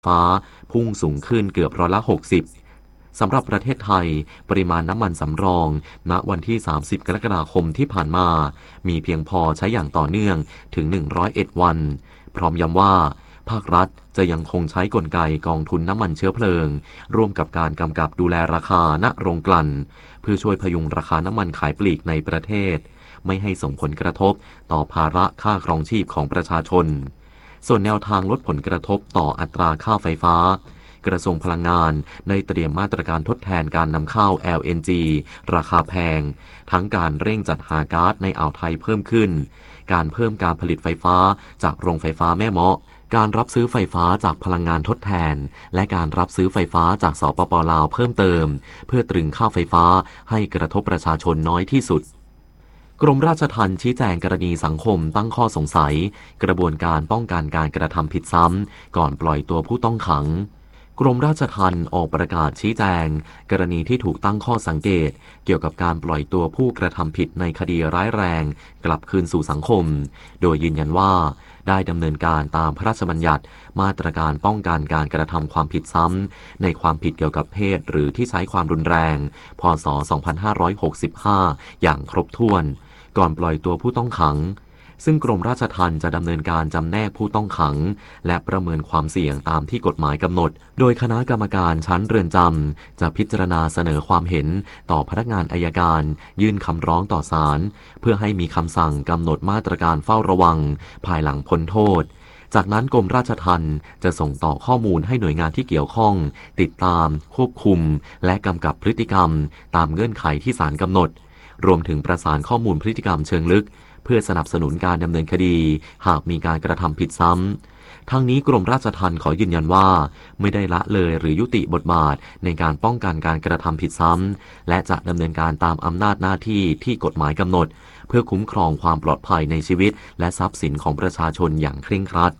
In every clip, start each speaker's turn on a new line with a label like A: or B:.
A: ฟ้าพุ่งสูงขึ้นเกือบ60%สำหรับประเทศไทยปริมาณน้ำมันสำรองณวันที่30กรกฎาคมที่ผ่านมามีเพียงพอใช้อย่างต่อเนื่องถึง101วันพร้อมย้ำว่าภาครัฐจะยังคงใช้กลไกกองทุนน้ำมันเชื้อเพลิงร่วมกับการกำกับดูแลราคาณโรงกลั่นเพื่อช่วยพยุงราคาน้ำมันขายปลีกในประเทศไม่ให้ส่งผลกระทบต่อภาระค่าครองชีพของประชาชนส่วนแนวทางลดผลกระทบต่ออัตราค่าไฟฟ้ากระทรวงพลังงานได้เตรียมมาตรการทดแทนการนำเข้า LNG ราคาแพงทั้งการเร่งจัดหาก๊าซในอ่าวไทยเพิ่มขึ้นการเพิ่มการผลิตไฟฟ้าจากโรงไฟฟ้าแม่เมาะการรับซื้อไฟฟ้าจากพลังงานทดแทนและการรับซื้อไฟฟ้าจากสปป.ลาวเพิ่มเติมเพื่อตรึงค่าไฟฟ้าให้กระทบประชาชนน้อยที่สุดกรมราชทัณฑ์ชี้แจงกรณีสังคมตั้งข้อสงสัยกระบวนการป้องกันการกระทำผิดซ้ำก่อนปล่อยตัวผู้ต้องขังกรมราชทัณฑ์ออกประกาศชี้แจงกรณีที่ถูกตั้งข้อสังเกตเกี่ยวกับการปล่อยตัวผู้กระทำผิดในคดีร้ายแรงกลับคืนสู่สังคมโดยยืนยันว่าได้ดำเนินการตามพระราชบัญญัติมาตรการป้องกันการกระทำความผิดซ้ำในความผิดเกี่ยวกับเพศหรือที่ใช้ความรุนแรงพ.ศ. 2565อย่างครบถ้วนก่อนปล่อยตัวผู้ต้องขังซึ่งกรมราชทัณฑ์จะดำเนินการจำแนกผู้ต้องขังและประเมินความเสี่ยงตามที่กฎหมายกำหนดโดยคณะกรรมการชั้นเรือนจำจะพิจารณาเสนอความเห็นต่อพนักงานอัยการยื่นคำร้องต่อศาลเพื่อให้มีคำสั่งกำหนดมาตรการเฝ้าระวังภายหลังพ้นโทษจากนั้นกรมราชทัณฑ์จะส่งต่อข้อมูลให้หน่วยงานที่เกี่ยวข้องติดตามควบคุมและกำกับพฤติกรรมตามเงื่อนไขที่ศาลกำหนดรวมถึงประสานข้อมูลพฤติกรรมเชิงลึกเพื่อสนับสนุนการดำเนินคดีหากมีการกระทำผิดซ้ำทั้งนี้กรมราชทัณฑ์ขอยืนยันว่าไม่ได้ละเลยหรือยุติบทบาทในการป้องกันการกระทำผิดซ้ำและจะดำเนินการตามอำนาจหน้าที่ที่กฎหมายกำหนดเพื่อคุ้มครองความปลอดภัยในชีวิตและทรัพย์สินของประชาชนอย่างเคร่งครัด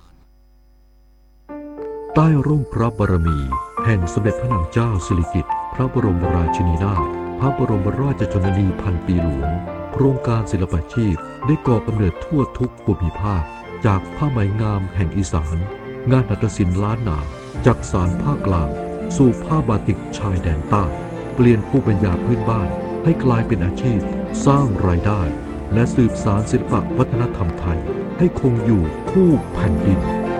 B: ใต้ร่มพระบารมีแห่งสมเด็จพระนางเจ้าสิริกิติ์พระบรมราชินีนาถพระบรมราชชนนีพันปีหลวงโครงการศิลปาชีพได้ก่อกำเนิดทั่วทุกภูมิภาคจากผ้าไหมงามแห่งอีสานงานหัตถศิลป์ล้านนาจากสารภาคกลางสู่ผ้าบาติกชายแดนใต้เปลี่ยนภูมิปัญญาพื้นบ้านให้กลายเป็นอาชีพสร้างรายได้และสืบสานศิลปวัฒนธรรมไทยให้คงอยู่คู่แผ่นดิน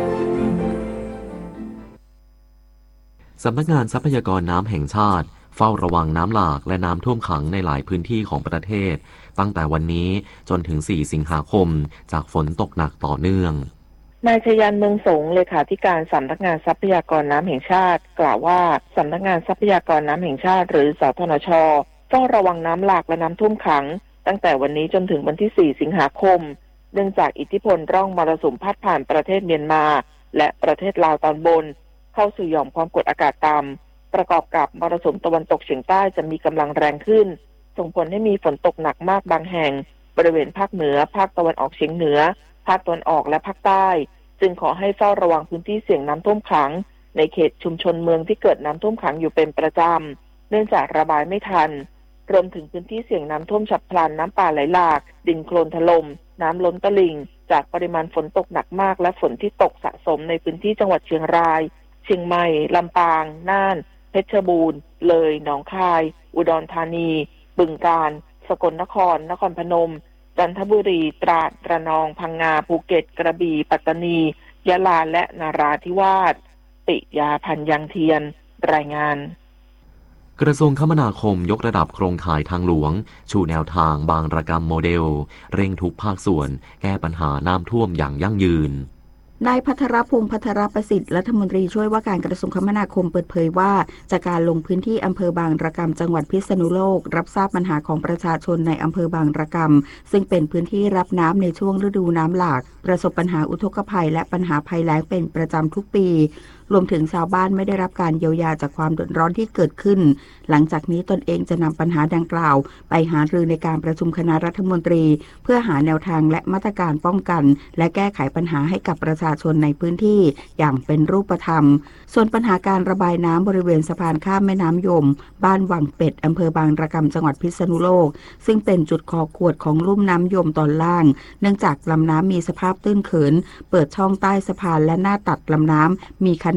A: สำนักงานทรัพยากรน้ำแห่งชาติเฝ้าระวังน้ำหลากและน้ำท่วมขังในหลายพื้นที่ของประเทศตั้งแต่วันนี้จนถึง4สิงหาคมจากฝนตกหนักต่อเนื่อง
C: นายชยันต์เมืองสงเลขาธิการสำนักงานทรัพยากรน้ำแห่งชาติกล่าวว่าสำนักงานทรัพยากรน้ำแห่งชาติหรือสทนช.เฝ้าระวังน้ำหลากและน้ำท่วมขังตั้งแต่วันนี้จนถึงวันที่4สิงหาคมเนื่องจากอิทธิพลร่องมรสุมพัดผ่านประเทศเมียนมาและประเทศลาวตอนบนเข้าสู่หย่อมความกดอากาศต่ำประกอบกับมรสุมตะวันตกเฉียงใต้จะมีกำลังแรงขึ้นส่งผลให้มีฝนตกหนักมากบางแห่งบริเวณภาคเหนือภาคตะวันออกเฉียงเหนือภาคตะวันออกและภาคใต้จึงขอให้เฝ้าระวังพื้นที่เสี่ยงน้ำท่วมขังในเขตชุมชนเมืองที่เกิดน้ำท่วมขังอยู่เป็นประจำเนื่องจากระบายไม่ทันรวมถึงพื้นที่เสี่ยงน้ำท่วมฉับพลันน้ำป่าไหลหลากดินโคลนถล่มน้ำล้นตลิ่งจากปริมาณฝนตกหนักมากและฝนที่ตกสะสมในพื้นที่จังหวัดเชียงรายเชียงใหม่ลำปางน่านเพชรบูรณ์เลยหนองคายอุดรธานีบึงกาฬสกลนครนครพนมจันทบุรีตราดระนองพังงาภูเก็ตกระบี่ปัตตานียะลาและนราธิวาสปิยาพันธ์ยังเทียนรายงาน
A: กระทรวงคมนาคมยกระดับโครงข่ายทางหลวงชูแนวทางบางระกำโมเดลเร่งทุกภาคส่วนแก้ปัญหาน้ำท่วมอย่างยั่งยืน
D: นายภัทรพงษ์ภัทรประสิทธิ์รัฐมนตรีช่วยว่าการกระทรวงคมนาคมเปิดเผยว่าจากการลงพื้นที่อำเภอบางระกำจังหวัดพิษณุโลกรับทราบปัญหาของประชาชนในอำเภอบางระกำซึ่งเป็นพื้นที่รับน้ำในช่วงฤดูน้ำหลากประสบปัญหาอุทกภัยและปัญหาภัยแล้งเป็นประจำทุกปีรวมถึงชาวบ้านไม่ได้รับการเยียวยาจากความเดือดร้อนที่เกิดขึ้นหลังจากนี้ตนเองจะนำปัญหาดังกล่าวไปหารือในการประชุมคณะรัฐมนตรีเพื่อหาแนวทางและมาตรการป้องกันและแก้ไขปัญหาให้กับประชาชนในพื้นที่อย่างเป็นรูปธรรมส่วนปัญหาการระบายน้ำบริเวณสะพานข้ามแม่น้ำยมบ้านวังเป็ดอำเภอบางระกำจังหวัดพิษณุโลกซึ่งเป็นจุดคอขวดของลุ่มน้ำยมตอนล่างเนื่องจากลำน้ำมีสภาพตื้นเขินเปิดช่องใต้สะพานและหน้าตัดลำน้ำมีข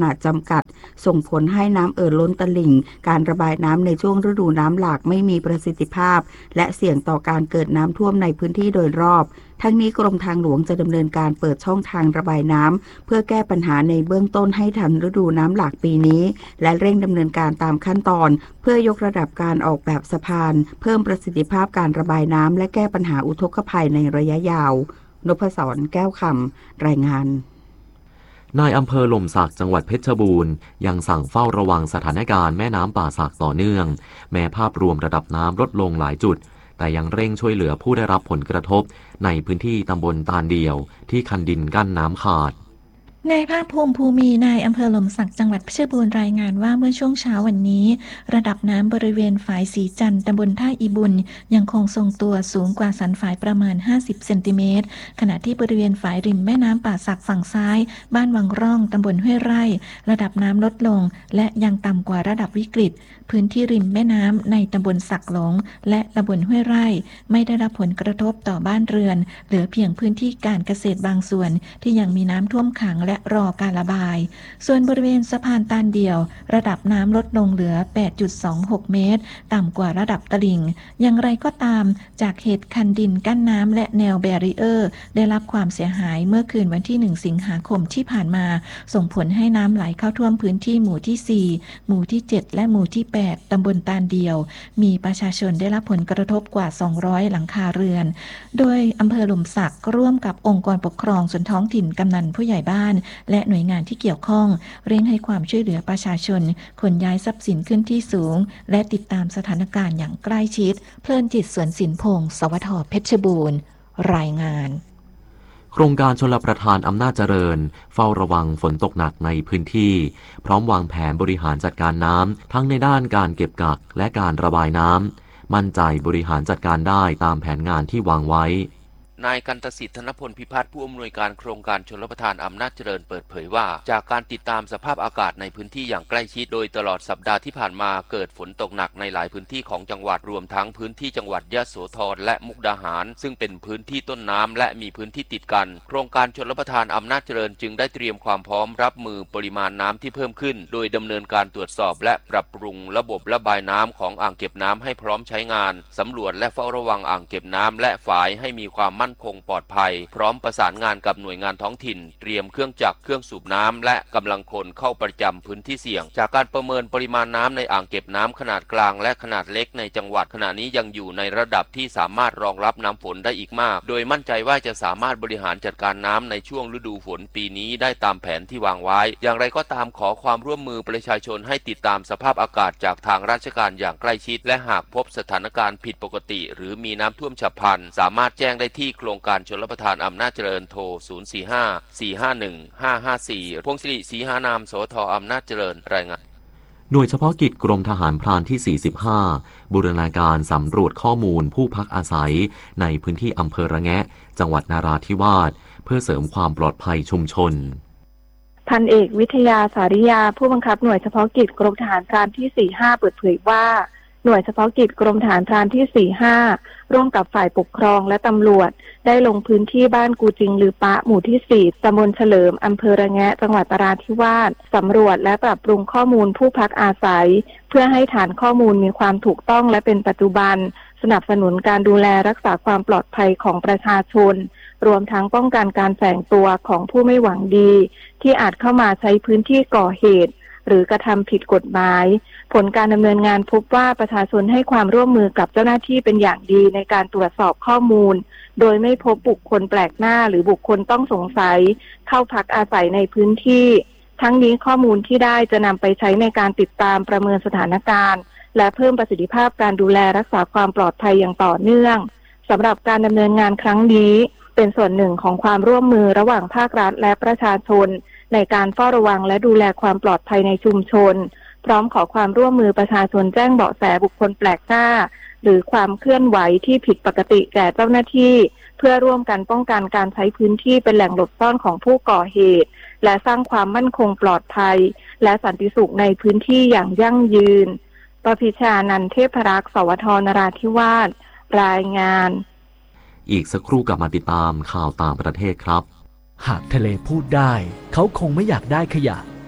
D: นาดจำกัดส่งผลให้น้ำล้นตลิ่งการระบายน้ำในช่วงฤดูน้ำหลากไม่มีประสิทธิภาพและเสี่ยงต่อการเกิดน้ำท่วมในพื้นที่โดยรอบทั้งนี้กรมทางหลวงจะดำเนินการเปิดช่องทางระบายน้ำเพื่อแก้ปัญหาในเบื้องต้นให้ทันฤดูน้ำหลากปีนี้และเร่งดำเนินการตามขั้นตอนเพื่อยกระดับการออกแบบสะพานเพิ่มประสิทธิภาพการระบายน้ำและแก้ปัญหาอุทกภัยในระยะยาวนพศรแก้วคำรายงาน
A: นายอำเภอหล่มสักจังหวัดเพชรบูรณ์ยังสั่งเฝ้าระวังสถานการณ์แม่น้ำป่าสักต่อเนื่องแม้ภาพรวมระดับน้ำลดลงหลายจุดแต่ยังเร่งช่วยเหลือผู้ได้รับผลกระทบในพื้นที่ตำบลตาลเดียวที่คันดินกั้นน้ำขาด
E: นายภาคภูมิภูมีนายอำเภอหล่มสักจังหวัดเพชรบูรณ์รายงานว่าเมื่อช่วงเช้าวันนี้ระดับน้ำบริเวณฝายสีจันทร์ตำบลท่าอีบุญยังคงทรงตัวสูงกว่าสันฝายประมาณ50เซนติเมตรขณะที่บริเวณฝายริมแม่น้ำป่าสักฝั่งซ้ายบ้านวังร่องตำบลห้วยไร่ระดับน้ำลดลงและยังต่ำกว่าระดับวิกฤตพื้นที่ริมแม่น้ำในตำบลสักหลงและตำบลห้วยไร่ไม่ได้รับผลกระทบต่อบ้านเรือนเหลือเพียงพื้นที่การเกษตรบางส่วนที่ยังมีน้ำท่วมขังและรอการระบายส่วนบริเวณสะพานตาลเดียวระดับน้ำลดลงเหลือ 8.26 เมตรต่ำกว่าระดับตลิ่งอย่างไรก็ตามจากเหตุคันดินกั้นน้ำและแนวแบรีเออร์ได้รับความเสียหายเมื่อคืนวันที่1สิงหาคมที่ผ่านมาส่งผลให้น้ำไหลเข้าท่วมพื้นที่หมู่ที่4หมู่ที่7และหมู่ที่8ตำบลตาลเดียวมีประชาชนได้รับผลกระทบกว่า200หลังคาเรือนโดยอำเภอหล่มสักร่วมกับองค์กรปกครองส่วนท้องถิ่นกำนันผู้ใหญ่บ้านและหน่วยงานที่เกี่ยวข้องเร่งให้ความช่วยเหลือประชาชนขนย้ายทรัพย์สินขึ้นที่สูงและติดตามสถานการณ์อย่างใกล้ชิดเพลินจิตสวนสินพงศ์สวทเพชรบูรณ์รายงาน
A: โครงการชลประทานอำนาจเจริญเฝ้าระวังฝนตกหนักในพื้นที่พร้อมวางแผนบริหารจัดการน้ำทั้งในด้านการเก็บกักและการระบายน้ำมั่นใจบริหารจัดการได้ตามแผนงานที่วางไว้
F: นายกันตสิทธิ์ธนพลพิพัฒน์ผู้อำนวยการโครงการชลประทานอำนาจเจริญเปิดเผยว่าจากการติดตามสภาพอากาศในพื้นที่อย่างใกล้ชิดโดยตลอดสัปดาห์ที่ผ่านมาเกิดฝนตกหนักในหลายพื้นที่ของจังหวัดรวมทั้งพื้นที่จังหวัดยโสธรและมุกดาหารซึ่งเป็นพื้นที่ต้นน้ำและมีพื้นที่ติดกันโครงการชลประทานอำนาจเจริญจึงได้เตรียมความพร้อมรับมือปริมาณน้ำที่เพิ่มขึ้นโดยดำเนินการตรวจสอบและปรับปรุงระบบระบายน้ำของอ่างเก็บน้ำให้พร้อมใช้งานสำรวจและเฝ้าระวังอ่างเก็บน้ำและฝายให้มีความมั่นคงปลอดภัยพร้อมประสานงานกับหน่วยงานท้องถิ่นเตรียมเครื่องจักรเครื่องสูบน้ำและกำลังคนเข้าประจำพื้นที่เสี่ยงจากการประเมินปริมาณน้ำในอ่างเก็บน้ำขนาดกลางและขนาดเล็กในจังหวัดขณะนี้ยังอยู่ในระดับที่สามารถรองรับน้ำฝนได้อีกมากโดยมั่นใจว่าจะสามารถบริหารจัดการน้ำในช่วงฤดูฝนปีนี้ได้ตามแผนที่วางไว้อย่างไรก็ตามขอความร่วมมือประชาชนให้ติดตามสภาพอากาศจากทางราชการอย่างใกล้ชิดและหากพบสถานการณ์ผิดปกติหรือมีน้ำท่วมฉับพลันสามารถแจ้งได้ที่โครงการชลประทานอำนาจเจริญโทร 045-451-554 พงศิริศรีหานาม สวท.อำนาจเจริญรายงาน
A: หน่วยเฉพาะกิจกรมทหารพรานที่ 45 บูรณาการสำรวจข้อมูลผู้พักอาศัยในพื้นที่อำเภอระแงะจังหวัดนราธิวาสเพื่อเสริมความปลอดภัยชุมชน
C: พันเอกวิทยาสาริยาผู้บังคับหน่วยเฉพาะกิจกรมทหารพรานที่ 45 เปิดเผยว่าหน่วยเฉพาะกิจกรมทหารพรานที่ 45 ร่วมกับฝ่ายปกครองและตำรวจได้ลงพื้นที่บ้านกูจิงลือปะหมู่ที่ 4 ตำบลเฉลิมอำเภอระแงะจังหวัดนราธิวาสสำรวจและปรับปรุงข้อมูลผู้พักอาศัยเพื่อให้ฐานข้อมูลมีความถูกต้องและเป็นปัจจุบันสนับสนุนการดูแลรักษาความปลอดภัยของประชาชนรวมทั้งป้องกันการแฝงตัวของผู้ไม่หวังดีที่อาจเข้ามาใช้พื้นที่ก่อเหตุหรือกระทำผิดกฎหมายผลการดำเนินงานพบว่าประชาชนให้ความร่วมมือกับเจ้าหน้าที่เป็นอย่างดีในการตรวจสอบข้อมูลโดยไม่พบบุคคลแปลกหน้าหรือบุคคลต้องสงสัยเข้าพักอาศัยในพื้นที่ทั้งนี้ข้อมูลที่ได้จะนำไปใช้ในการติดตามประเมินสถานการณ์และเพิ่มประสิทธิภาพการดูแลรักษาความปลอดภัยอย่างต่อเนื่องสำหรับการดำเนินงานครั้งนี้เป็นส่วนหนึ่งของความร่วมมือระหว่างภาครัฐและประชาชนในการเฝ้าระวังและดูแลความปลอดภัยในชุมชนพร้อมขอความร่วมมือประชาชนแจ้งเบาะแสบุคคลแปลกหน้าหรือความเคลื่อนไหวที่ผิดปกติแก่เจ้าหน้าที่เพื่อร่วมกันป้องกันการใช้พื้นที่เป็นแหล่งหลบซ่อนของผู้ก่อเหตุและสร้างความมั่นคงปลอดภัยและสันติสุขในพื้นที่อย่างยั่งยืนประภิชานันท์เทพรักษ์สวท.นราธิวาสรายงาน
A: อีกสักครู่กลับมาติดตามข่าวต่างประเทศครับ
G: หากทะเลพูดได้เขาคงไม่อยากได้ขยะ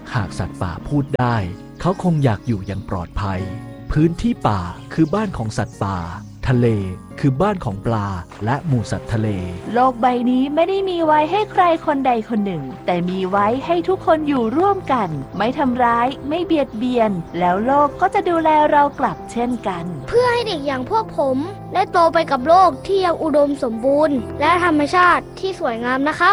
G: หากสัตว์ป่าพูดได้เขาคงอยากอยู่อย่างปลอดภัยพื้นที่ป่าคือบ้านของสัตว์ป่าทะเลคือบ้านของปลาและหมู่สัตว์ทะเล
H: โลกใบนี้ไม่ได้มีไว้ให้ใครคนใดคนหนึ่งแต่มีไว้ให้ทุกคนอยู่ร่วมกันไม่ทำร้ายไม่เบียดเบียนแล้วโลกก็จะดูแลเรากลับเช่นกัน
I: เพื่อให้เด็กอย่างพวกผมได้โตไปกับโลกที่ยังอุดมสมบูรณ์และธรรมชาติที่สวยงามนะครับ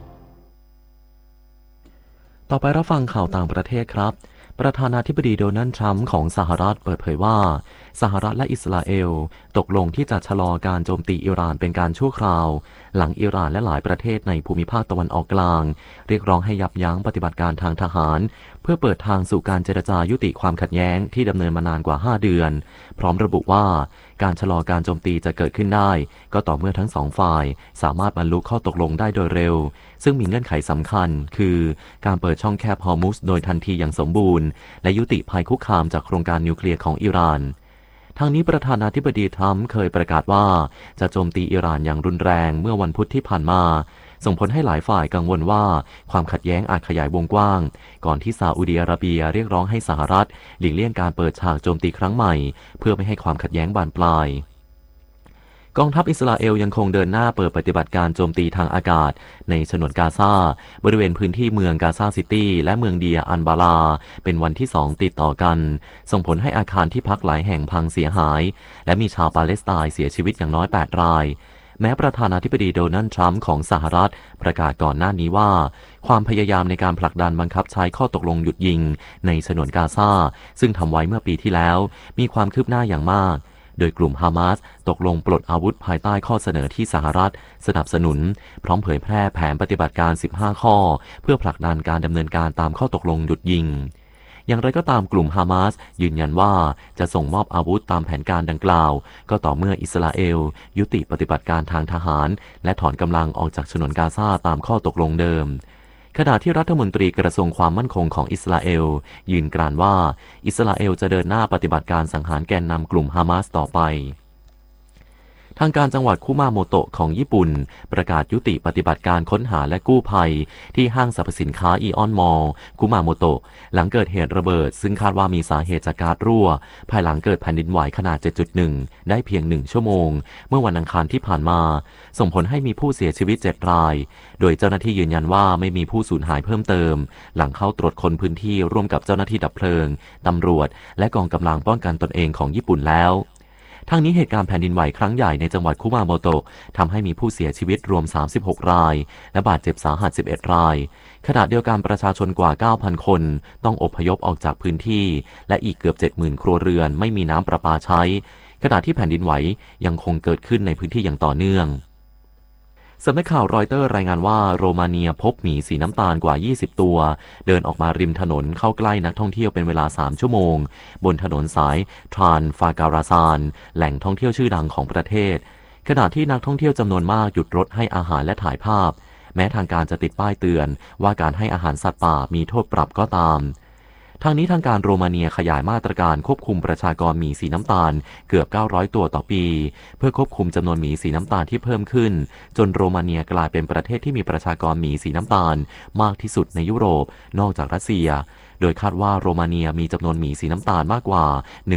A: ต่อไปรับฟังข่าวต่างประเทศครับประธานาธิบดีโดนัลด์ทรัมป์ของสหรัฐเปิดเผยว่าสหรัฐและอิสราเอลตกลงที่จะชะลอการโจมตีอิหร่านเป็นการชั่วคราวหลังอิหร่านและหลายประเทศในภูมิภาคตะวันออกกลางเรียกร้องให้ยับยั้งปฏิบัติการทางทหารเพื่อเปิดทางสู่การเจรจายุติความขัดแย้งที่ดำเนินมานานกว่า5 เดือนพร้อมระบุว่าการชะลอการโจมตีจะเกิดขึ้นได้ก็ต่อเมื่อทั้งสองฝ่ายสามารถบรรลุข้อตกลงได้โดยเร็วซึ่งมีเงื่อนไขสำคัญคือการเปิดช่องแคบฮอร์มุซโดยทันทีอย่างสมบูรณ์และยุติภัยคุกคามจากโครงการนิวเคลียร์ของอิหร่านทางนี้ประธานาธิบดีทรัมป์เคยประกาศว่าจะโจมตีอิหร่านอย่างรุนแรงเมื่อวันพุธที่ผ่านมาส่งผลให้หลายฝ่ายกังวลว่าความขัดแย้งอาจขยายวงกว้างก่อนที่ซาอุดิอาระเบียเรียกร้องให้สหรัฐหลีกเลี่ยงการเปิดฉากโจมตีครั้งใหม่เพื่อไม่ให้ความขัดแย้งบานปลายกองทัพอิสราเอลยังคงเดินหน้าเปิดปฏิบัติการโจมตีทางอากาศในฉนวนกาซาบริเวณพื้นที่เมืองกาซาซิตี้และเมืองเดียอันบาลาเป็นวันที่2ติดต่อกันส่งผลให้อาคารที่พักหลายแห่งพังเสียหายและมีชาวปาเลสไตน์เสียชีวิตอย่างน้อย8 รายแม้ประธานาธิบดีโดนัลด์ทรัมป์ของสหรัฐประกาศก่อนหน้านี้ว่าความพยายามในการผลักดันบังคับใช้ข้อตกลงหยุดยิงในฉนวนกาซาซึ่งทำไว้เมื่อปีที่แล้วมีความคืบหน้าอย่างมากโดยกลุ่มฮามาสตกลงปลดอาวุธภายใต้ข้อเสนอที่สหรัฐสนับสนุนพร้อมเผยแพร่แผนปฏิบัติการ15 ข้อเพื่อผลักดันการดำเนินการตามข้อตกลงหยุดยิงอย่างไรก็ตามกลุ่มฮามาสยืนยันว่าจะส่งมอบอาวุธตามแผนการดังกล่าวก็ต่อเมื่ออิสราเอลยุติปฏิบัติการทางทหารและถอนกำลังออกจากฉนวนกาซาตามข้อตกลงเดิมขณะที่รัฐมนตรีกระทรวงความมั่นคงของอิสราเอลยืนกรานว่าอิสราเอลจะเดินหน้าปฏิบัติการสังหารแกนนำกลุ่มฮามาสต่อไปทางการจังหวัดคุมาโมโตะของญี่ปุ่นประกาศยุติปฏิบัติการค้นหาและกู้ภัยที่ห้างสรรพสินค้าอีออนมอลล์คุมาโมโตะหลังเกิดเหตุระเบิดซึ่งคาดว่ามีสาเหตุจากก๊าซรั่วภายหลังเกิดแผ่นดินไหวขนาด 7.1 ได้เพียง1 ชั่วโมงเมื่อวันอังคารที่ผ่านมาส่งผลให้มีผู้เสียชีวิต7 รายโดยเจ้าหน้าที่ยืนยันว่าไม่มีผู้สูญหายเพิ่มเติมหลังเข้าตรวจค้นพื้นที่ร่วมกับเจ้าหน้าที่ดับเพลิงตำรวจและกองกำลังป้องกันตนเองของญี่ปุ่นแล้วทั้งนี้เหตุการณ์แผ่นดินไหวครั้งใหญ่ในจังหวัดคุมาโมโตะทำให้มีผู้เสียชีวิตรวม36 รายและบาดเจ็บสาหัส11 รายขณะเดียวกันประชาชนกว่า 9,000 คนต้องอพยพออกจากพื้นที่และอีกเกือบ 70,000 ครัวเรือนไม่มีน้ำประปาใช้ขณะที่แผ่นดินไหวยังคงเกิดขึ้นในพื้นที่อย่างต่อเนื่องสำนักข่าวรอยเตอร์รายงานว่าโรมาเนียพบหมีสีน้ำตาลกว่า20 ตัวเดินออกมาริมถนนเข้าใกล้นักท่องเที่ยวเป็นเวลา3 ชั่วโมงบนถนนสายทรานฟาการาซานแหล่งท่องเที่ยวชื่อดังของประเทศขณะที่นักท่องเที่ยวจำนวนมากหยุดรถให้อาหารและถ่ายภาพแม้ทางการจะติดป้ายเตือนว่าการให้อาหารสัตว์ป่ามีโทษปรับก็ตามทางนี้ทางการโรมาเนียขยายมาตรการควบคุมประชากรหมีสีน้ำตาลเกือบ900 ตัวต่อปีเพื่อควบคุมจำนวนหมีสีน้ำตาลที่เพิ่มขึ้นจนโรมาเนียกลายเป็นประเทศที่มีประชากรหมีสีน้ำตาลมากที่สุดในยุโรปนอกจากรัสเซียโดยคาดว่าโรมาเนียมีจำนวนหมีสีน้ำตาลมากกว่า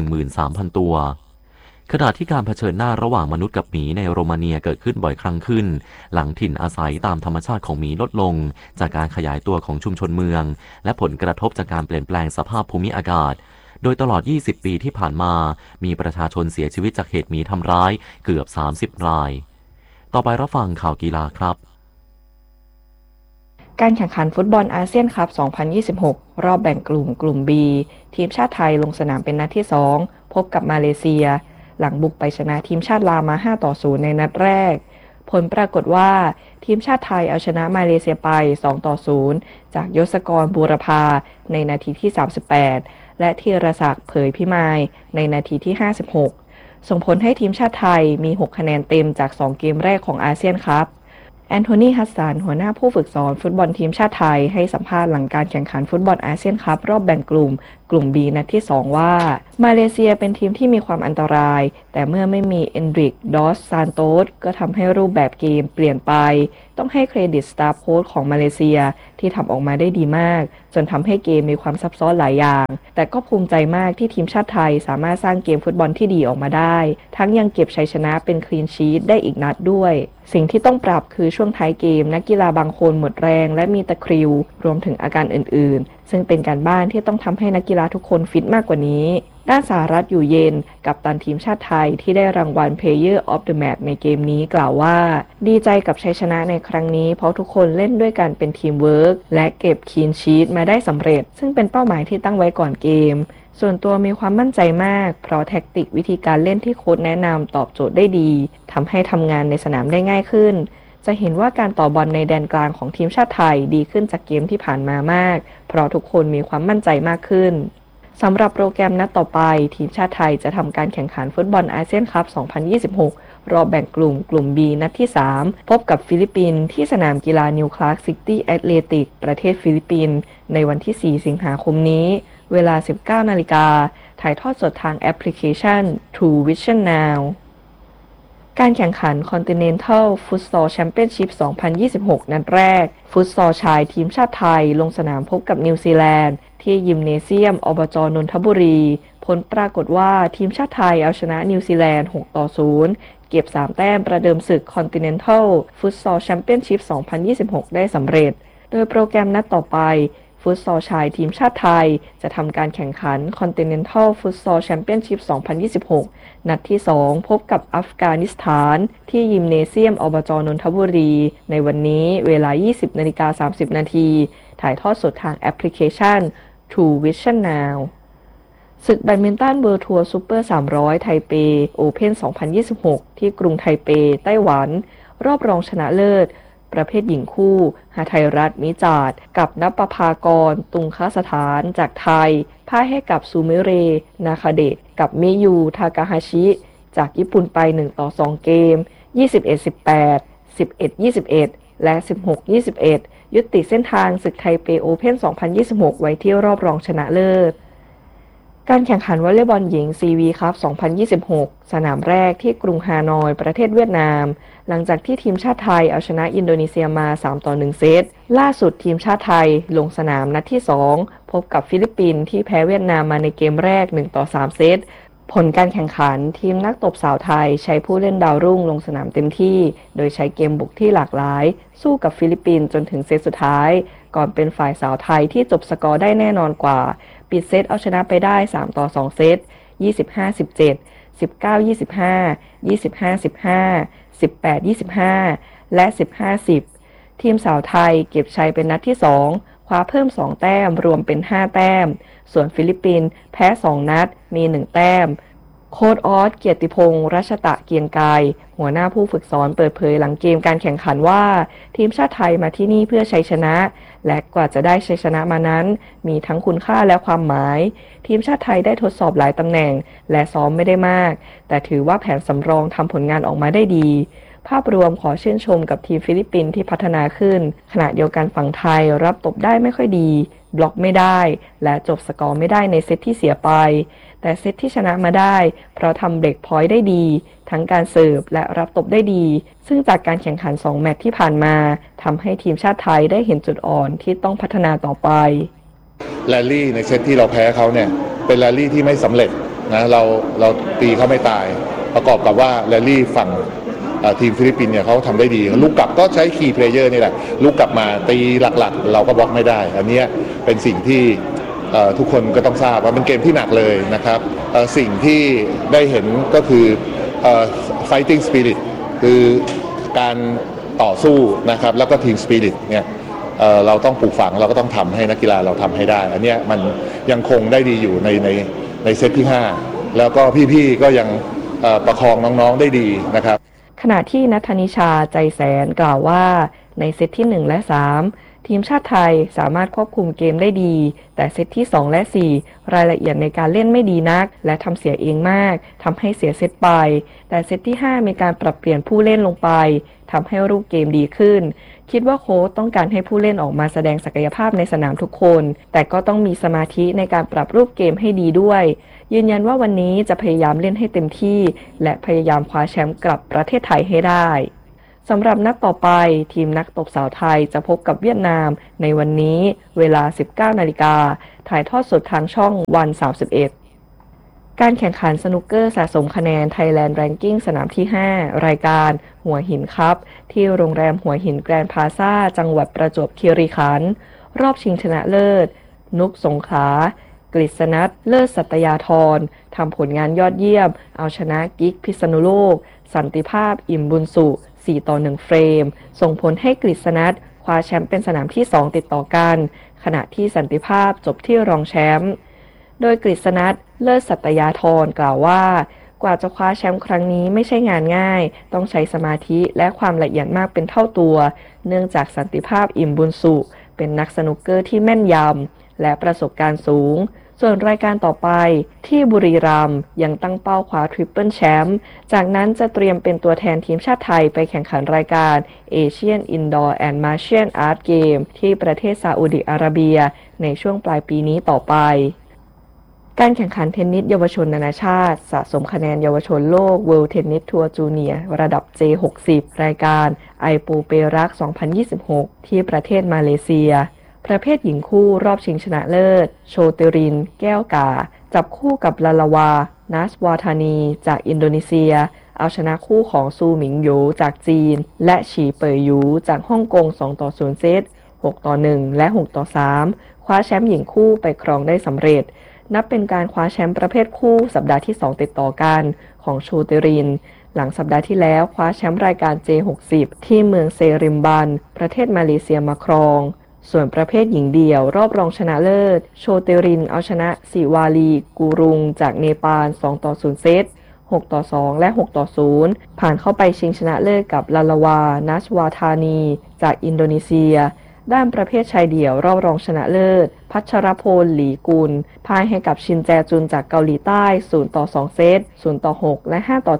A: 13,000 ตัวขณะที่การเผชิญหน้าระหว่างมนุษย์กับหมีในโรมาเนียเกิดขึ้นบ่อยครั้งขึ้นหลังถิ่นอาศัยตามธรรมชาติของหมีลดลงจากการขยายตัวของชุมชนเมืองและผลกระทบจากการเปลี่ยนแปลงสภาพภูมิอากาศโดยตลอด20 ปีที่ผ่านมามีประชาชนเสียชีวิตจากเหตุหมีทำร้ายเกือบ30 รายต่อไปรับฟังข่าวกีฬาครับ
C: การแข่งขันฟุตบอลอาเซียนคัพ 2026 รอบแบ่งกลุ่ม B ทีมชาติไทยลงสนามเป็นนัดที่2พบกับมาเลเซียหลังบุกไปชนะทีมชาติลาวมา 5-0 ในนัดแรกผลปรากฏว่าทีมชาติไทยเอาชนะมาเลเซียไป 2-0 จากยศกรบูรพาในนาทีที่38และธีรศักดิ์เผยพิมายในนาทีที่56ส่งผลให้ทีมชาติไทยมี6คะแนนเต็มจาก2เกมแรกของอาเซียนคัพแอนโทนี ฮัสซันหัวหน้าผู้ฝึกสอนฟุตบอลทีมชาติไทยให้สัมภาษณ์หลังการแข่งขันฟุตบอลอาเซียนคัพรอบแบ่งกลุ่มกลุ่ม B นัดที่ 2 ว่ามาเลเซียเป็นทีมที่มีความอันตรายแต่เมื่อไม่มีเอนริก ดอส ซานโตสก็ทำให้รูปแบบเกมเปลี่ยนไปต้องให้เครดิตสตาฟโค้ชของมาเลเซียที่ทำออกมาได้ดีมากจนทำให้เกมมีความซับซ้อนหลายอย่างแต่ก็ภูมิใจมากที่ทีมชาติไทยสามารถสร้างเกมฟุตบอลที่ดีออกมาได้ทั้งยังเก็บชัยชนะเป็นคลีนชีทได้อีกนัดด้วยสิ่งที่ต้องปรับคือช่วงท้ายเกมนักกีฬาบางคนหมดแรงและมีตะคริวรวมถึงอาการอื่นๆซึ่งเป็นการบ้านที่ต้องทำให้นักกีฬาทุกคนฟิตมากกว่านี้ด้านสหรัฐอยู่เย็นกัปตันทีมชาติไทยที่ได้รางวัล Player of the Match ในเกมนี้กล่าวว่าดีใจกับชัยชนะในครั้งนี้เพราะทุกคนเล่นด้วยกันเป็นทีมเวิร์กและเก็บคลีนชีทมาได้สำเร็จซึ่งเป็นเป้าหมายที่ตั้งไว้ก่อนเกมส่วนตัวมีความมั่นใจมากเพราะแท็กติกวิธีการเล่นที่โค้ชแนะนำตอบโจทย์ได้ดีทำให้ทำงานในสนามได้ง่ายขึ้นจะเห็นว่าการต่อบอลในแดนกลางของทีมชาติไทยดีขึ้นจากเกมที่ผ่านมามากเพราะทุกคนมีความมั่นใจมากขึ้นสำหรับโปรแกรมนัดต่อไปทีมชาติไทยจะทำการแข่งขันฟุตบอลอาเซียนคัพ 2026 รอบแบ่งกลุ่ม B นัดที่ 3 พบกับฟิลิปปินส์ที่สนามกีฬานิวคลาสซิตี้แอตเลติกประเทศฟิลิปปินส์ในวันที่ 4 สิงหาคมนี้เวลา 19 นาฬิกาถ่ายทอดสดทางแอปพลิเคชัน True Vision Now การแข่งขัน Continental Futsal Championship 2026 นัดแรกฟุตซอลชายทีมชาติไทยลงสนามพบกับนิวซีแลนด์ที่ยิมเนเซียมอบจ.นนทบุรีผลปรากฏว่าทีมชาติไทยเอาชนะนิวซีแลนด์ 6-0 เก็บ 3 แต้มประเดิมศึก Continental Futsal Championship 2026 ได้สำเร็จโดยโปรแกรมนัดต่อไปฟุตซอลชายทีมชาติไทยจะทำการแข่งขัน Continental Futsal Championship 2026 นัดที่ 2 พบกับอัฟกานิสถานที่ยิมเนเซียมอบจ.นนทบุรีในวันนี้เวลา 20:30 นาทีถ่ายทอดสดทางแอปพลิเคชัน True Vision Now ศึกแบดมินตันเวิลด์ทัวร์ซูเปอร์ 300 ไทเปโอเพ่น 2026 ที่กรุงไทเปไต้หวันรอบรองชนะเลิศประเภทหญิงคู่หทัยรัตน์มิจาดกับณปภากรตุงคสถานจากไทยพ่ายให้กับซูเมเรนาคาเดะกับมิยูทากาฮาชิจากญี่ปุ่นไป1-2 เกม 21-18 11-21 และ 16-21 ยุติเส้นทางศึกไทเปโอเพ่น 2026 ไว้ที่รอบรองชนะเลิศการแข่งขันวอลเลย์บอลหญิง CV คัพ 2026 สนามแรกที่กรุงฮานอยประเทศเวียดนามหลังจากที่ทีมชาติไทยเอาชนะอินโดนีเซียมา 3-1 เซตล่าสุดทีมชาติไทยลงสนามนัดที่ 2 พบกับฟิลิปปินส์ที่แพ้เวียดนามมาในเกมแรก 1-3 เซตผลการแข่งขันทีมนักตบสาวไทยใช้ผู้เล่นดาวรุ่งลงสนามเต็มที่โดยใช้เกมบุกที่หลากหลายสู้กับฟิลิปปินส์จนถึงเซตสุดท้ายก่อนเป็นฝ่ายสาวไทยที่จบสกอร์ได้แน่นอนกว่าปิดเซตเอาชนะไปได้ 3-2 เซต 25-17 19-25 25-15 18-25 และ 15-10 ทีมสาวไทยเก็บชัยเป็นนัดที่ 2 คว้าเพิ่ม 2 แต้มรวมเป็น 5 แต้มส่วนฟิลิปปินส์แพ้ 2 นัดมี 1 แต้มโค้ชออสเกียรติพงษ์รัชตะเกียรติกายหัวหน้าผู้ฝึกสอนเปิดเผยหลังเกมการแข่งขันว่าทีมชาติไทยมาที่นี่เพื่อชัยชนะและกว่าจะได้ชัยชนะมานั้นมีทั้งคุณค่าและความหมายทีมชาติไทยได้ทดสอบหลายตำแหน่งและซ้อมไม่ได้มากแต่ถือว่าแผนสำรองทำผลงานออกมาได้ดีภาพรวมขอชื่นชมกับทีมฟิลิปปินส์ที่พัฒนาขึ้นขณะเดียวกันฝั่งไทยรับตบได้ไม่ค่อยดีบล็อกไม่ได้และจบสกอร์ไม่ได้ในเซตที่เสียไปแต่เซตที่ชนะมาได้เพราะทำเบรกพอยต์ได้ดีทั้งการเสิร์ฟและรับตบได้ดีซึ่งจากการแข่งขัน2แมตช์ที่ผ่านมาทำให้ทีมชาติไทยได้เห็นจุดอ่อนที่ต้องพัฒนาต่อไป
J: แรลลี่ในเซตที่เราแพ้เขาเนี่ยเป็นแรลลี่ที่ไม่สำเร็จนะเราตีเขาไม่ตายประกอบกับว่าแรลลี่ฝั่งทีมฟิลิปปินส์เนี่ยเขาทำได้ดีลูกกลับก็ใช้คีย์เพลเยอร์นี่แหละลูกกลับมาตีหลักๆเราก็บล็อกไม่ได้อันนี้เป็นสิ่งที่ทุกคนก็ต้องทราบว่าเป็นเกมที่หนักเลยนะครับสิ่งที่ได้เห็นก็คือfighting spirit คือการต่อสู้นะครับแล้วก็ทีม spirit เนี่ยเราต้องปลูกฝังเราก็ต้องทำให้นักกีฬาเราทำให้ได้อันนี้มันยังคงได้ดีอยู่ในเซตที่5แล้วก็พี่ๆก็ยังประคองน้องๆได้ดีนะครับ
C: ขณะที่ณัฐนิชาใจแสนกล่าวว่าในเซตที่1และ3 ทีมชาติไทยสามารถควบคุมเกมได้ดีแต่เซตที่2และ4รายละเอียดในการเล่นไม่ดีนักและทำเสียเองมากทำให้เสียเซตไปแต่เซตที่5มีการปรับเปลี่ยนผู้เล่นลงไปทำให้รูปเกมดีขึ้นคิดว่าโค้ชต้องการให้ผู้เล่นออกมาแสดงศักยภาพในสนามทุกคนแต่ก็ต้องมีสมาธิในการปรับรูปเกมให้ดีด้วยยืนยันว่าวันนี้จะพยายามเล่นให้เต็มที่และพยายามคว้าแชมป์กลับประเทศไทยให้ได้สำหรับนัดต่อไปทีมนักตบสาวไทยจะพบกับเวียดนามในวันนี้เวลา 19 นาฬิกาถ่ายทอดสดทางช่องวัน 31การแข่งขันสนุกเกอร์สะสมคะแนน Thailand Ranking สนามที่ 5 รายการหัวหินคัพที่โรงแรมหัวหินแกรนด์พลาซ่าจังหวัดประจวบคีรีขันธ์รอบชิงชนะเลิศนุกสงขลากฤษณัทเลิศสัตยาธรทำผลงานยอดเยี่ยมเอาชนะกิ๊กพิษณุโลกสันติภาพอิ่มบุญสุ4-1 เฟรมส่งผลให้กฤษณัทคว้าแชมป์เป็นสนามที่2ติดต่อกันขณะที่สันติภาพจบที่รองแชมป์โดยกฤษณัทเลิศสัตยาธรกล่าวว่ากว่าจะคว้าแชมป์ครั้งนี้ไม่ใช่งานง่ายต้องใช้สมาธิและความละเอียดมากเป็นเท่าตัวเนื่องจากสันติภาพอิ่มบุญสุเป็นนักสนุกเกอร์ที่แม่นยำและประสบการณ์สูงส่วนรายการต่อไปที่บุรีรัมย์ยังตั้งเป้าคว้าทริปเปิลแชมป์จากนั้นจะเตรียมเป็นตัวแทนทีมชาติไทยไปแข่งขันรายการ Asian Indoor and Martial Arts Game ที่ประเทศซาอุดิอาระเบียในช่วงปลายปีนี้ต่อไปการแข่งขันเทนนิสเยาวชนนานาชาติสะสมคะแนนเยาวชนโลก World Tennis Tour Junior ระดับ J60 รายการไอปูเปรัก 2026 ที่ประเทศมาเลเซียประเภทหญิงคู่รอบชิงชนะเลิศโชเตรินแก้วกาจับคู่กับลาลาวานัสวาธานีจากอินโดนีเซียเอาชนะคู่ของซูหมิงหยูจากจีนและฉีเป่ยหยูจากฮ่องกง 2-0 เซต 6-1 และ 6-3 คว้าแชมป์หญิงคู่ไปครองได้สำเร็จนับเป็นการคว้าแชมป์ประเภทคู่สัปดาห์ที่2ติดต่อกันของโชเตรินหลังสัปดาห์ที่แล้วคว้าแชมป์รายการ J60 ที่เมืองเซริมบันประเทศมาเลเซียมาครองส่วนประเภทหญิงเดี่ยวรอบรองชนะเลิศโชเตรินเอาชนะสิวาลีกูรุงจากเนปาล 2-0 เซต 6-2 และ 6-0 ผ่านเข้าไปชิงชนะเลิศกับลาลาวานัสวาธานีจากอินโดนีเซียด้านประเภทชายเดี่ยวรอบรองชนะเลิศพัชรพลหลีกุลพ่ายให้กับชินแจจุนจากเกาหลีใต้ 0-2 เซต 0-6 และ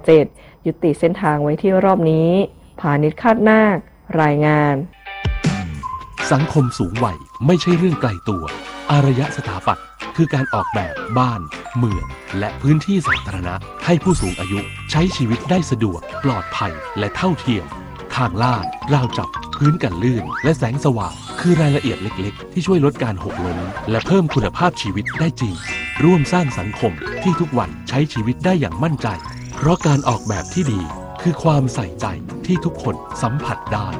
C: 5-7 ยุติเส้นทางไว้ที่รอบนี้ผานิชคาดนาครายงาน
K: สังคมสูงวัยไม่ใช่เรื่องไกลตัวอารยสถาปัตย์คือการออกแบบบ้านเมืองและพื้นที่สาธารณะให้ผู้สูงอายุใช้ชีวิตได้สะดวกปลอดภัยและเท่าเทียมทางลาดราวจับพื้นกันลื่นและแสงสว่างคือรายละเอียดเล็กๆที่ช่วยลดการหกล้มและเพิ่มคุณภาพชีวิตได้จริงร่วมสร้างสังคมที่ทุกวันใช้ชีวิตได้อย่างมั่นใจเพราะการออกแบบที่ดีคือความใส่ใจที่ทุกคนสัมผัสได้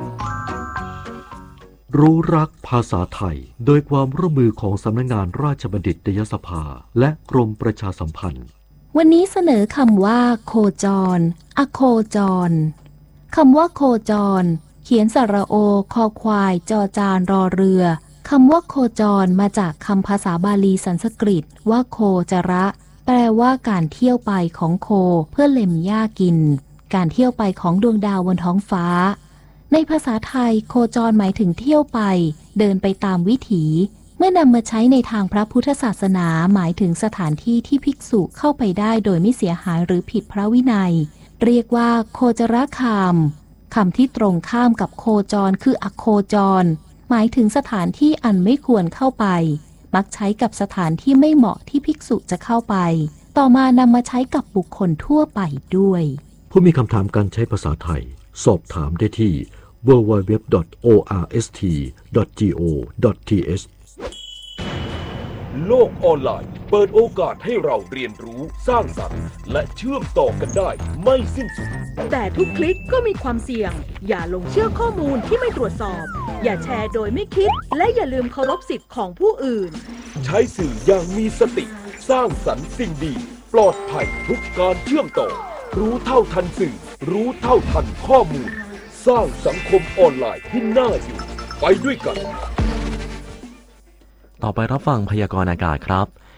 B: รู้รักภาษาไทยโดยความร่วมมือของสำนักงานราชบัณฑิตยสภาและกรมประชาสัมพันธ์
L: วันนี้เสนอคำว่าโคจรอโคจรคำว่าโคจรเขียนสระโอคอควายจอจานรอเรือคำว่าโคจรมาจากคำภาษาบาลีสันสกฤตว่าโคจระแปลว่าการเที่ยวไปของโคเพื่อเล็มหญ้ากินการเที่ยวไปของดวงดาวบนท้องฟ้าในภาษาไทยโคจรหมายถึงเที่ยวไปเดินไปตามวิถีเมื่อนำมาใช้ในทางพระพุทธศาสนาหมายถึงสถานที่ที่ภิกษุเข้าไปได้โดยไม่เสียหายหรือผิดพระวินัยเรียกว่าโคจรคามคำที่ตรงข้ามกับโคจรคืออโคจรหมายถึงสถานที่อันไม่ควรเข้าไปมักใช้กับสถานที่ไม่เหมาะที่ภิกษุจะเข้าไปต่อมานำมาใช้กับบุคคลทั่วไปด้วย
B: ผู้มีคำถามการใช้ภาษาไทยสอบถามได้ที่ www.orst.go.th
M: โลกออนไลน์เปิดโอกาสให้เราเรียนรู้สร้างสรรค์และเชื่อมต่อกันได้ไม่สิ้นสุด
N: แต่ทุกคลิกก็มีความเสี่ยงอย่าลงเชื่อข้อมูลที่ไม่ตรวจสอบอย่าแชร์โดยไม่คิดและอย่าลืมเคารพสิทธิ์ของผู้อื่น
M: ใช้สื่ออย่างมีสติสร้างสรรค์สิ่งดีปลอดภัยทุกการเชื่อมต่อรู้เท่าทันสื่อรู้เท่าทันข้อมูลสร้างสังคมออนไลน์ที่น่าอยู่ไปด้วยกัน
A: ต่อไปรับฟังพยากรณ์อากาศครับ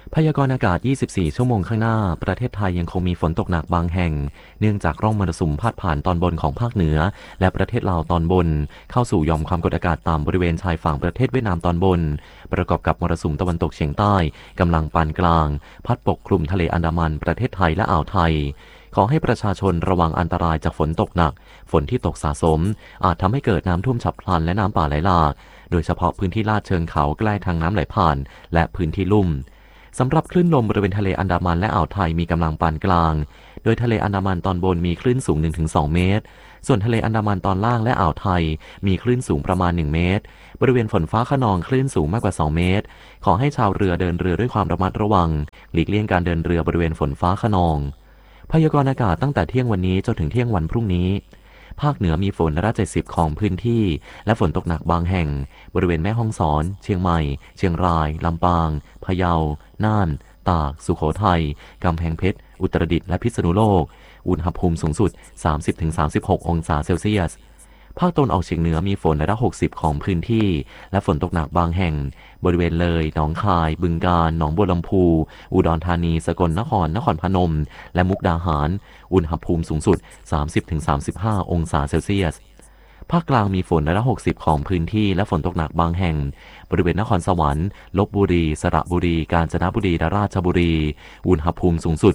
A: พยากรณ์อากาศ 24 ชั่วโมงข้างหน้าประเทศไทยยังคงมีฝนตกหนักบางแห่งเนื่องจากร่องมรสุมพาดผ่านตอนบนของภาคเหนือและประเทศลาวตอนบนเข้าสู่หย่อมความกดอากาศต่ำบริเวณชายฝั่งประเทศเวียดนามตอนบนประกอบกับมรสุมตะวันตกเฉียงใต้กำลังปานกลางพัดปกคลุมทะเลอันดามันประเทศไทยและอ่าวไทยขอให้ประชาชนระวังอันตรายจากฝนตกหนักฝนที่ตกสะสมอาจทำให้เกิดน้ำท่วมฉับพลันและน้ำป่าไหลหลากโดยเฉพาะพื้นที่ลาดเชิงเขาใกล้ทางน้ำไหลผ่านและพื้นที่ลุ่มสำหรับคลื่นลมบริเวณทะเลอันดามันและอ่าวไทยมีกำลังปานกลางโดยทะเลอันดามันตอนบนมีคลื่นสูง 1-2 เมตรส่วนทะเลอันดามันตอนล่างและอ่าวไทยมีคลื่นสูงประมาณ1เมตรบริเวณฝนฟ้าคะนองคลื่นสูงมากกว่า2เมตรขอให้ชาวเรือเดินเรือด้วยความระมัดระวังหลีกเลี่ยงการเดินเรือบริเวณฝนฟ้าคะนองพยากรณ์อากาศตั้งแต่เที่ยงวันนี้จนถึงเที่ยงวันพรุ่งนี้ภาคเหนือมีฝนร้อยละ70ของพื้นที่และฝนตกหนักบางแห่งบริเวณแม่ฮ่องสอนเชียงใหม่เชียงรายลำปางพะเยาน่านตากสุโขทัยกำแพงเพชรอุตรดิตถ์และพิษณุโลกอุณหภูมิสูงสุด 30-36 องศาเซลเซียสภาคตะวันออกเฉียงเหนือมีฝนร้อยละ60ของพื้นที่และฝนตกหนักบางแห่งบริเวณเลยหนองคายบึงกาฬหนองบัวลำพูอุดรธานีสกลนครนครพนมและมุกดาหารอุณหภูมิสูงสุด 30-35 องศาเซลเซียสภาคกลางมีฝนร้อยละ60ของพื้นที่และฝนตกหนักบางแห่งบริเวณนครสวรรค์ลพบุรีสระบุรีกาญจนบุรีและราชบุรีอุณหภูมิสูงสุด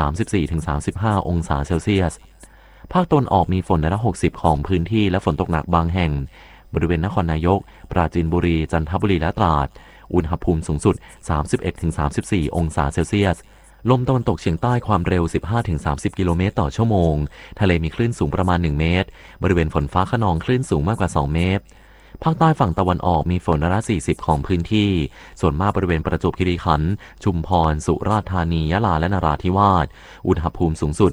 A: 34-35 องศาเซลเซียสภาคตะวันออกมีฝนร้อยละ60ของพื้นที่และฝนตกหนักบางแห่งบริเวณนครนายกปราจีนบุรีจันทบุรีและตราดอุณหภูมิสูงสุด 31-34 องศาเซลเซียสลมตะวันตกเฉียงใต้ความเร็ว 15-30 กิโลเมตรต่อชั่วโมงทะเลมีคลื่นสูงประมาณ1เมตรบริเวณฝนฟ้าคะนองคลื่นสูงมากกว่า2เมตรภาคใต้ฝั่งตะวันออกมีฝนร้อยละ40ของพื้นที่ส่วนมากบริเวณประจวบคีรีขันธ์ชุมพรสุราษฎร์ธานียะลาและนราธิวาสอุณหภูมิสูงสุด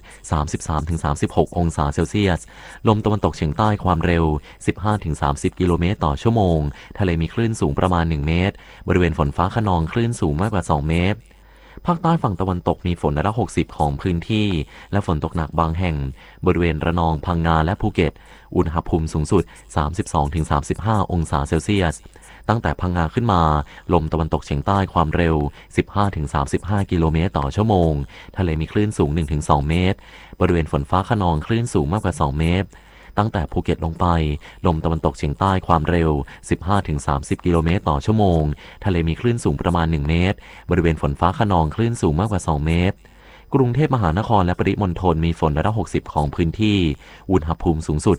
A: 33-36 องศาเซลเซียสลมตะวันตกเฉียงใต้ความเร็ว 15-30 กิโลเมตรต่อชั่วโมงทะเลมีคลื่นสูงประมาณ1เมตรบริเวณฝนฟ้าคะนองคลื่นสูงมากกว่า2เมตรภาคใต้ฝั่งตะวันตกมีฝนร้อยละ60ของพื้นที่และฝนตกหนักบางแห่งบริเวณระนองพังงาและภูเก็ตอุณหภูมิสูงสุด 32-35 องศาเซลเซียสตั้งแต่พังงาขึ้นมาลมตะวันตกเฉียงใต้ความเร็ว 15-35 กิโลเมตรต่อชั่วโมงทะเลมีคลื่นสูง 1-2 เมตรบริเวณฝนฟ้าคะนองคลื่นสูงมากกว่า2เมตรตั้งแต่ภูเก็ตลงไปลมตะวันตกเฉียงใต้ความเร็ว 15-30 กิโลเมตรต่อชั่วโมงทะเลมีคลื่นสูงประมาณ1เมตรบริเวณฝนฟ้าคะนองคลื่นสูงมากกว่า2เมตรกรุงเทพมหานครและปริมณฑลมีฝนร้อยละ60ของพื้นที่อุณหภูมิสูงสุด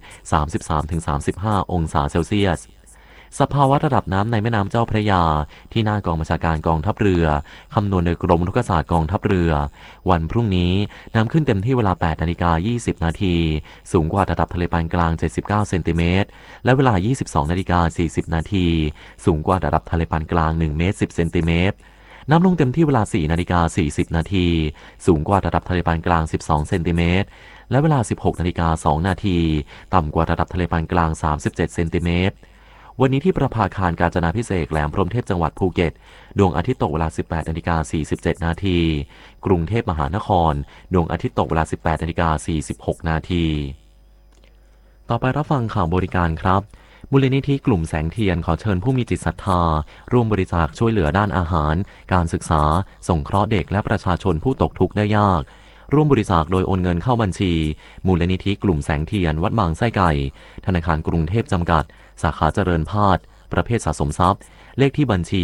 A: 33-35 องศาเซลเซียสสภาวะระดับน้ำในแม่น้ำเจ้าพระยาที่หน้ากองบัญชาการกองทัพเรือคำนวณโดยกรมอุทกศาสตร์กองทัพเรือวันพรุ่งนี้น้ำขึ้นเต็มที่เวลา 8:20 นาทีสูงกว่าระดับทะเลปานกลาง79เซนติเมตรและเวลา 22:40 นาทีสูงกว่าระดับทะเลปานกลาง1เมตร10เซนติเมตรน้ำลงเต็มที่เวลา 4:40 นาทีสูงกว่าระดับทะเลปานกลาง12เซนติเมตรและเวลา 16:02 นาทีต่ำกว่าระดับทะเลปานกลาง37เซนติเมตรวันนี้ที่ประภาคารกาญจนาภิเษกแหลมพรหมเทพจังหวัดภูเก็ตดวงอาทิตย์ตกเวลา 18:47 นาทีกรุงเทพมหานครดวงอาทิตย์ตกเวลา 18:46 นาทีต่อไปรับฟังข่าวบริการครับมูลนิธิกลุ่มแสงเทียนขอเชิญผู้มีจิตศรัทธาร่วมบริจาคช่วยเหลือด้านอาหารการศึกษาสงเคราะห์เด็กและประชาชนผู้ตกทุกข์ได้ยากร่วมบริจาคโดยโอนเงินเข้าบัญชีมูลนิธิกลุ่มแสงเทียนวัดบางไส้ไก่ธนาคารกรุงเทพจำกัดสาขาเจริญพาดประเภทสะสมทรัพย์เลขที่บัญชี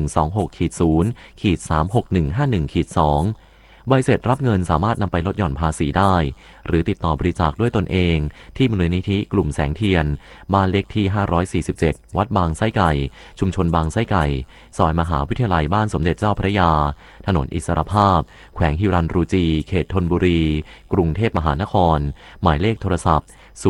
A: 126-0-36151-2 ใบเสร็จรับเงินสามารถนำไปลดหย่อนภาษีได้หรือติดต่อบริจาคด้วยตนเองที่มูลนิธิกลุ่มแสงเทียนบ้านเลขที่547วัดบางไส้ไก่ชุมชนบางไส้ไก่ซอยมหาวิทยาลัยบ้านสมเด็จเจ้าพระยาถนนอิสรภาพแขวงฮิรัญรูจีเขตธนบุรีกรุงเทพมหานครหมายเลขโทรศัพท์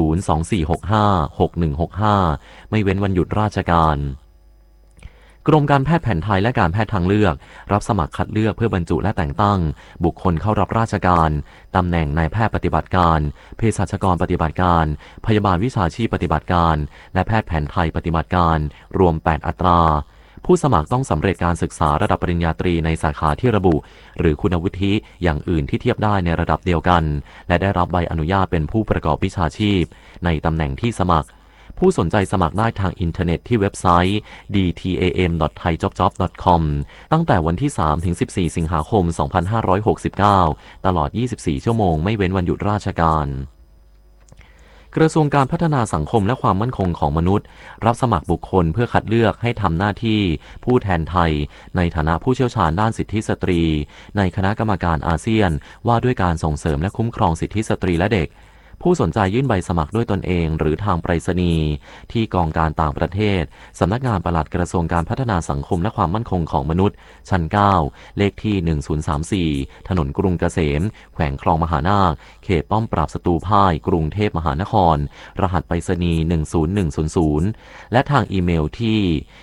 A: 024656165ไม่เว้นวันหยุดราชการกรมการแพทย์แผนไทยและการแพทย์ทางเลือกรับสมัครคัดเลือกเพื่อบรรจุและแต่งตั้งบุคคลเข้ารับราชการตำแหน่งนายแพทย์ปฏิบัติการเภสัชกรปฏิบัติการพยาบาลวิชาชีพปฏิบัติการและแพทย์แผนไทยปฏิบัติการรวม8อัตราผู้สมัครต้องสำเร็จการศึกษาระดับปริญญาตรีในสาขาที่ระบุหรือคุณวุฒิอย่างอื่นที่เทียบได้ในระดับเดียวกันและได้รับใบอนุญาตเป็นผู้ประกอบวิชาชีพในตำแหน่งที่สมัครผู้สนใจสมัครได้ทางอินเทอร์เน็ตที่เว็บไซต์ dtam.thaijobjob.com ตั้งแต่วันที่ 3-14 สิงหาคม 2569 ตลอด 24 ชั่วโมงไม่เว้นวันหยุดราชการกระทรวงการพัฒนาสังคมและความมั่นคงของมนุษย์รับสมัครบุคคลเพื่อคัดเลือกให้ทำหน้าที่ผู้แทนไทยในฐานะผู้เชี่ยวชาญด้านสิทธิสตรีในคณะกรรมการอาเซียนว่าด้วยการส่งเสริมและคุ้มครองสิทธิสตรีและเด็กผู้สนใจยื่นใบสมัครด้วยตนเองหรือทางไปรษณีย์ที่กองการต่างประเทศสำนักงานปลัดกระทรวงการพัฒนาสังคมและความมั่นคงของมนุษย์ชั้น 9 เลขที่ 1034 ถนนกรุงเกษมแขวงคลองมหานาคเขตป้อมปราบศัตรูพ่ายกรุงเทพมหานครรหัสไปรษณีย์ 10100 และทางอีเมลที่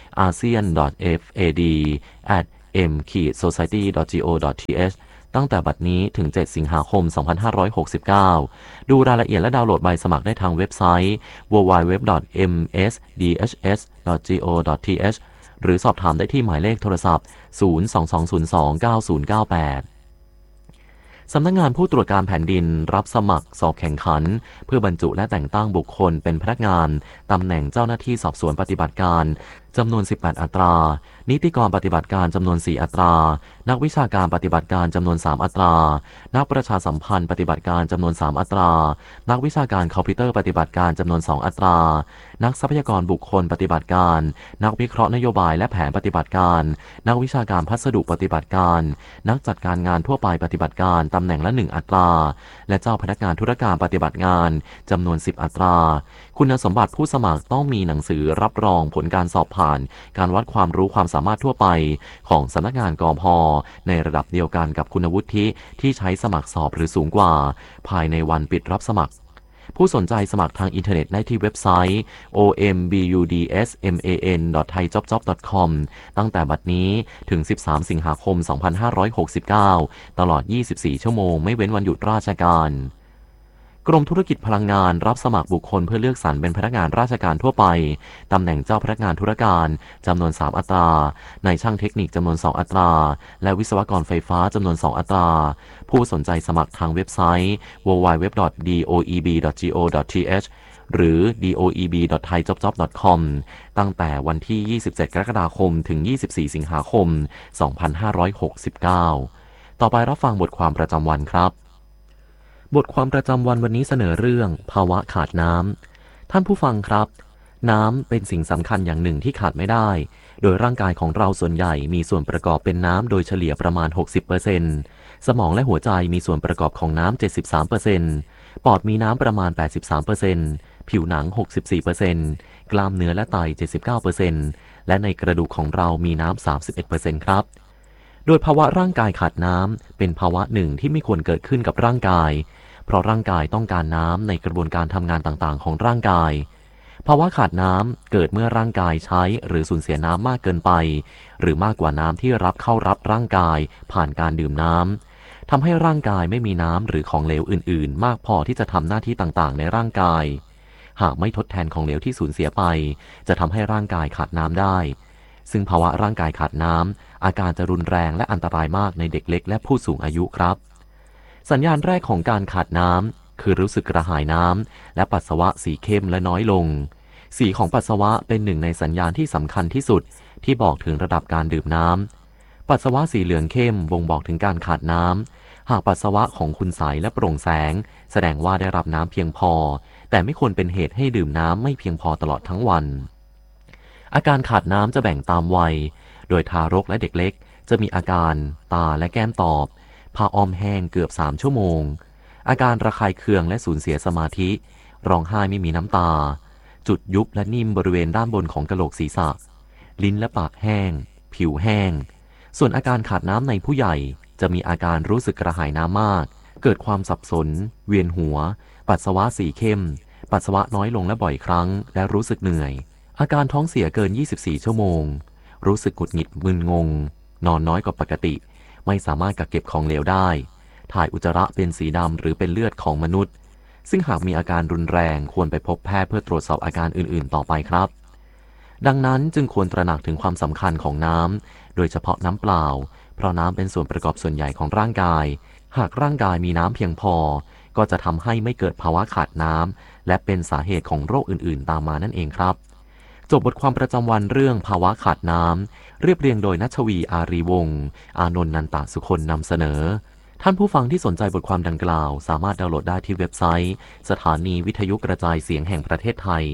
A: asean.fad@m-society.go.thตั้งแต่บัดนี้ถึง 7 สิงหาคม 2569 ดูรายละเอียดและดาวน์โหลดใบสมัครได้ทางเว็บไซต์ www.msdhs.go.th หรือสอบถามได้ที่หมายเลขโทรศัพท์ 022029098 สำนักงานผู้ตรวจการแผ่นดินรับสมัครสอบแข่งขันเพื่อบรรจุและแต่งตั้งบุคคลเป็นพนักงานตำแหน่งเจ้าหน้าที่สอบสวนปฏิบัติการจำนวน 18 อัตรานิติกรปฏิบัติการจำนวน 4 อัตรานักวิชาการปฏิบัติการจำนวน 3 อัตรานักประชาสัมพันธ์ปฏิบัติการจำนวน 3 อัตรานักวิชาการคอมพิวเตอร์ปฏิบัติการจำนวน 2 อัตรานักทรัพยากรบุคคลปฏิบัติการนักวิเคราะห์นโยบายและแผนปฏิบัติการนักวิชาการพัสดุปฏิบัติการนักจัดการงานทั่วไปปฏิบัติการตำแหน่งละ 1 อัตราและเจ้าพนักงานธุรการปฏิบัติงานจำนวน 10 อัตราคุณสมบัติผู้สมัครต้องมีหนังสือรับรองผลการสอบผ่านการวัดความรู้ความสามารถทั่วไปของสำนักงานกพ.ในระดับเดียวกันกับคุณวุฒิที่ใช้สมัครสอบหรือสูงกว่าภายในวันปิดรับสมัครผู้สนใจสมัครทางอินเทอร์เน็ตได้ที่เว็บไซต์ ombudsman.thaijobjob.com ตั้งแต่บัดนี้ถึง 13 สิงหาคม 2569 ตลอด 24 ชั่วโมงไม่เว้นวันหยุดราชการกรมธุรกิจพลังงานรับสมัครบุคคลเพื่อเลือกสรรเป็นพนักงานราชการทั่วไปตำแหน่งเจ้าพนักงานธุรการจำนวน 3 อัตรานายช่างเทคนิคจำนวน 2 อัตราและวิศวกรไฟฟ้าจำนวน 2 อัตราผู้สนใจสมัครทางเว็บไซต์ www.doeb.go.th หรือ doeb.thaijobjob.com ตั้งแต่วันที่ 27 กรกฎาคมถึง 24 สิงหาคม 2569 ต่อไปรับฟังบทความประจำวันครับบทความประจำวันนี้เสนอเรื่องภาวะขาดน้ำท่านผู้ฟังครับน้ำเป็นสิ่งสำคัญอย่างหนึ่งที่ขาดไม่ได้โดยร่างกายของเราส่วนใหญ่มีส่วนประกอบเป็นน้ำโดยเฉลี่ยประมาณ 60% สมองและหัวใจมีส่วนประกอบของน้ำ 73% ปอดมีน้ำประมาณ 83% ผิวหนัง 64% กล้ามเนื้อและไต 79% และในกระดูกของเรามีน้ำ 31% ครับโดยภาวะร่างกายขาดน้ำเป็นภาวะหนึ่งที่ไม่ควรเกิดขึ้นกับร่างกายเพราะร่างกายต้องการน้ำในกระบวนการทำงานต่างๆของร่างกายภาวะขาดน้ำเกิดเมื่อร่างกายใช้หรือสูญเสียน้ำมากเกินไปหรือมากกว่าน้ำที่เข้ารับร่างกายผ่านการดื่มน้ำทำให้ร่างกายไม่มีน้ำหรือของเหลวอื่นๆมากพอที่จะทำหน้าที่ต่างๆในร่างกายหากไม่ทดแทนของเหลวที่สูญเสียไปจะทำให้ร่างกายขาดน้ำได้ซึ่งภาวะร่างกายขาดน้ำอาการจะรุนแรงและอันตรายมากในเด็กเล็กและผู้สูงอายุครับสัญญาณแรกของการขาดน้ำคือรู้สึกกระหายน้ำและปัสสาวะสีเข้มและน้อยลงสีของปัสสาวะเป็นหนึ่งในสัญญาณที่สำคัญที่สุดที่บอกถึงระดับการดื่มน้ำปัสสาวะสีเหลืองเข้มบ่งบอกถึงการขาดน้ำหากปัสสาวะของคุณใสและโปร่งแสงแสดงว่าได้รับน้ำเพียงพอแต่ไม่ควรเป็นเหตุให้ดื่มน้ำไม่เพียงพอตลอดทั้งวันอาการขาดน้ำจะแบ่งตามวัยโดยทารกและเด็กเล็กจะมีอาการตาและแก้มตอบผ้าอ้อมแห้งเกือบ3 ชั่วโมงอาการระคายเคืองและสูญเสียสมาธิร้องไห้ไม่มีน้ำตาจุดยุบและนิ่มบริเวณด้านบนของกะโหลกศีรษะลิ้นและปากแห้งผิวแห้งส่วนอาการขาดน้ำในผู้ใหญ่จะมีอาการรู้สึกกระหายน้ำมากเกิดความสับสนเวียนหัวปัสสาวะสีเข้มปัสสาวะน้อยลงและบ่อยครั้งและรู้สึกเหนื่อยอาการท้องเสียเกิน24 ชั่วโมงรู้สึกหงุดหงิดมึนงงนอนน้อยกว่าปกติไม่สามารถกักเก็บของเหลวได้ถ่ายอุจจาระเป็นสีดำหรือเป็นเลือดของมนุษย์ซึ่งหากมีอาการรุนแรงควรไปพบแพทย์เพื่อตรวจสอบอาการอื่นๆต่อไปครับดังนั้นจึงควรตระหนักถึงความสำคัญของน้ำโดยเฉพาะน้ำเปล่าเพราะน้ำเป็นส่วนประกอบส่วนใหญ่ของร่างกายหากร่างกายมีน้ำเพียงพอก็จะทำให้ไม่เกิดภาวะขาดน้ำและเป็นสาเหตุของโรคอื่นๆตามมานั่นเองครับจบบทความประจำวันเรื่องภาวะขาดน้ำเรียบเรียงโดยณัชวีอารีวงศ์อานนท์นันตสุคนนำเสนอท่านผู้ฟังที่สนใจบทความดังกล่าวสามารถดาวน์โหลดได้ที่เว็บไซต์สถานีวิทยุกระจายเสียงแห่งประเทศไทย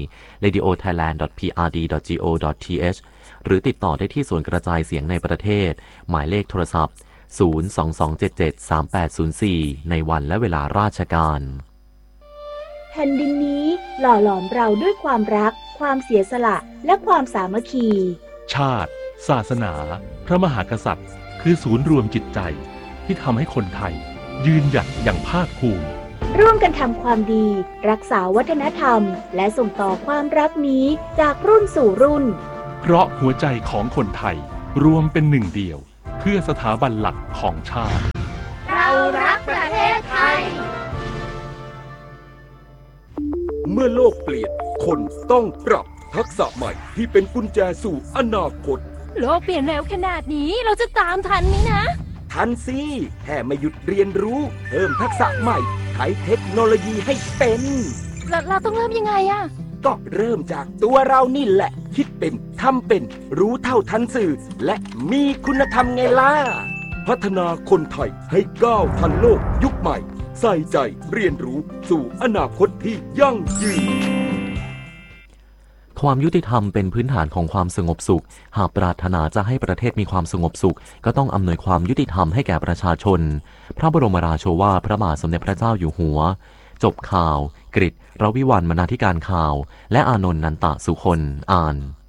A: radiothailand.prd.go.th หรือติดต่อได้ที่ศูนย์กระจายเสียงในประเทศหมายเลขโทรศัพท์022773804ในวันและเวลาราชการ
O: แผ่นดินนี้หล่อหลอมเราด้วยความรักความเสียสละและความสามัคคี
K: ชาติศาสนาพระมหากษัตริย์คือศูนย์รวมจิตใจที่ทำให้คนไทยยืนหยัดอย่างภาคภูมิ
O: ร่วมกันทำความดีรักษาวัฒนธรรมและส่งต่อความรักนี้จากรุ่นสู่รุ่น
K: เพราะหัวใจของคนไทยรวมเป็นหนึ่งเดียวเพื่อสถาบันหลักของชาติ
I: เรารักประเทศไทย
M: เมื่อโลกเปลี่ยนคนต้องปรับทักษะใหม่ที่เป็นกุญแจสู่อนาคต
P: โลกเปลี่ยนเร็วขนาดนี้เราจะตามทันไหมนะ
M: ทันสิแค่ไม่หยุดเรียนรู้เพิ่มทักษะใหม่ใช้เทคโนโลยีให้เป็น
P: เราต้องเริ่มยังไงอะ
M: ก็เริ่มจากตัวเรานี่แหละคิดเป็นทำเป็นรู้เท่าทันสื่อและมีคุณธรรมไงล่ะพัฒนาคนไทยให้ก้าวทันโลกยุคใหม่ใส่ใจเรียนรู้สู่อนาคตที่ยั่งยืน
A: ความยุติธรรมเป็นพื้นฐานของความสงบสุขหากปรารถนาจะให้ประเทศมีความสงบสุขก็ต้องอำนวยความยุติธรรมให้แก่ประชาชนพระบรมราโชวาทพระบาทสมเด็จพระเจ้าอยู่หัวจบข่าวกฤษ รวิวรรณ บรรณาธิการข่าวและอานนท์นันตสุคนอ่าน